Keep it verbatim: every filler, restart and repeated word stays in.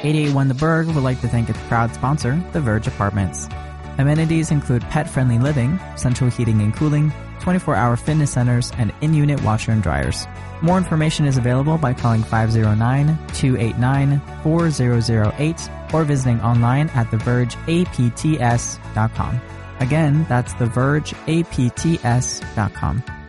eight eighty-one The Berg would like to thank its proud sponsor, The Verge Apartments. Amenities include pet-friendly living, central heating and cooling, twenty-four hour fitness centers, and in-unit washer and dryers. More information is available by calling five oh nine, two eight nine, four zero zero eight or visiting online at the verge a p t s dot com. Again, that's the verge a p t s dot com.